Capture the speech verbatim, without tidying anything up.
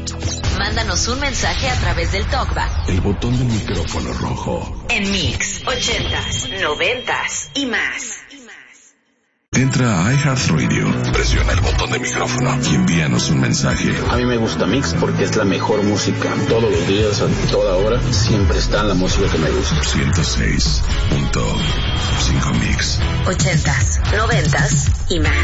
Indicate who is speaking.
Speaker 1: Mándanos un mensaje a través del TalkBack.
Speaker 2: El botón del micrófono rojo.
Speaker 1: En Mix, ochentas, noventas y más.
Speaker 2: Entra a iHeartRadio, presiona el botón de micrófono y envíanos un mensaje.
Speaker 3: A mí me gusta Mix porque es la mejor música. Todos los días, a toda hora, siempre está la música que me gusta.
Speaker 2: ciento seis punto cinco Mix.
Speaker 1: Ochentas, noventas y más.